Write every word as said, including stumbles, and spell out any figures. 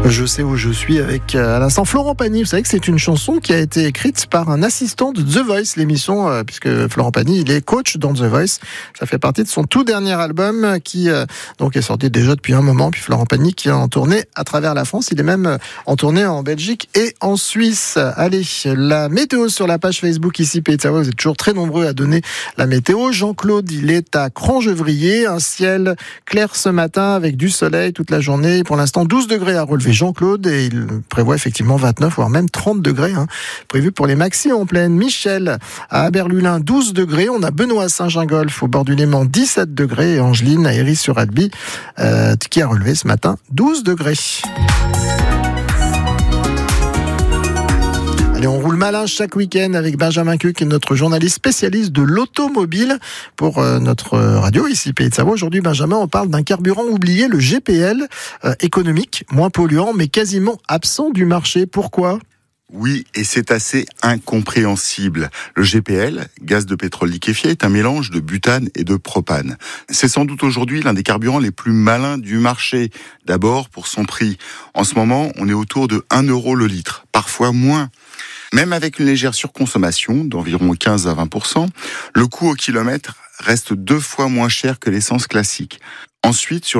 Je sais où je suis avec euh, à l'instant Florent Pagny. Vous savez que c'est une chanson qui a été écrite par un assistant de The Voice, l'émission, euh, puisque Florent Pagny, il est coach dans The Voice. Ça fait partie de son tout dernier album qui euh, donc est sorti déjà depuis un moment. Puis Florent Pagny qui est en tournée à travers la France. Il est même en tournée en Belgique et en Suisse. Allez, la météo sur la page Facebook ici, Pays de Savoie. Vous êtes toujours très nombreux à donner la météo. Jean-Claude, il est à Crangevrier. Un ciel clair ce matin avec du soleil toute la journée. Pour l'instant, douze degrés à relever Jean-Claude et il prévoit effectivement vingt-neuf voire même trente degrés hein, prévu pour les maxis en pleine. Michel à Aberlulin, douze degrés. On a Benoît à Saint-Gingolph au bord du Léman, dix-sept degrés et Angeline à Héry-sur-Albi euh, qui a relevé ce matin douze degrés. Et on roule malin chaque week-end avec Benjamin Cuc, qui est notre journaliste spécialiste de l'automobile pour euh, notre radio ici, Pays de Savoie. Aujourd'hui, Benjamin, on parle d'un carburant oublié, le G P L, euh, économique, moins polluant, mais quasiment absent du marché. Pourquoi ? Oui, et c'est assez incompréhensible. Le G P L, gaz de pétrole liquéfié, est un mélange de butane et de propane. C'est sans doute aujourd'hui l'un des carburants les plus malins du marché. D'abord, pour son prix. En ce moment, on est autour de un euro le litre, parfois moins. Même avec une légère surconsommation d'environ quinze à vingt pour cent, le coût au kilomètre reste deux fois moins cher que l'essence classique. Ensuite, sur